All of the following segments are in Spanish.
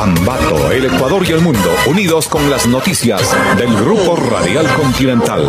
Ambato, el Ecuador y el mundo, unidos con las noticias del Grupo Radial Continental.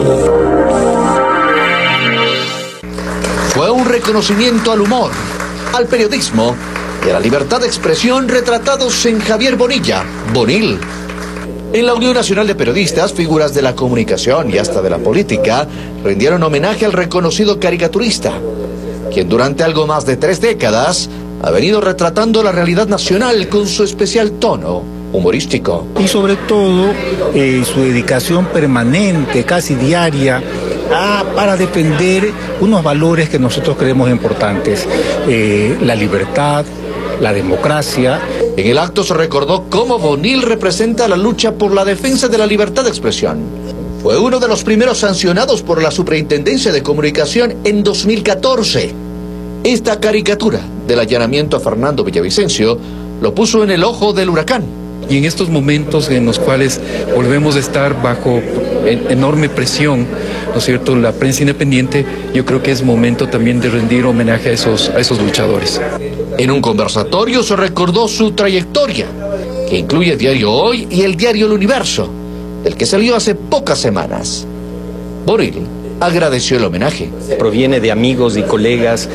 Fue un reconocimiento al humor, al periodismo y a la libertad de expresión retratados en Javier Bonilla, Bonil. En la Unión Nacional de Periodistas, figuras de la comunicación y hasta de la política rindieron homenaje al reconocido caricaturista, quien durante algo más de 3 décadas ha venido retratando la realidad nacional con su especial tono humorístico. Y sobre todo su dedicación permanente, casi diaria, para defender unos valores que nosotros creemos importantes, la libertad, la democracia. En el acto se recordó cómo Bonil representa la lucha por la defensa de la libertad de expresión. Fue uno de los primeros sancionados por la Superintendencia de Comunicación en 2014. Esta caricatura del allanamiento a Fernando Villavicencio lo puso en el ojo del huracán. Y en estos momentos en los cuales volvemos a estar bajo enorme presión, ¿no es cierto?, la prensa independiente, yo creo que es momento también de rendir homenaje a esos luchadores. En un conversatorio se recordó su trayectoria, que incluye Diario Hoy y el diario El Universo, del que salió hace pocas semanas. Bonil agradeció el homenaje. Proviene de amigos y colegas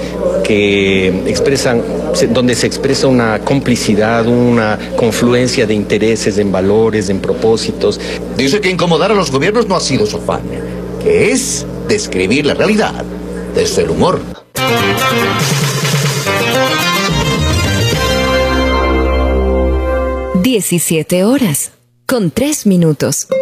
donde se expresa una complicidad, una confluencia de intereses, en valores, en propósitos. Dice que incomodar a los gobiernos no ha sido su afán, que es describir la realidad desde el humor. 17 horas, con 3 minutos.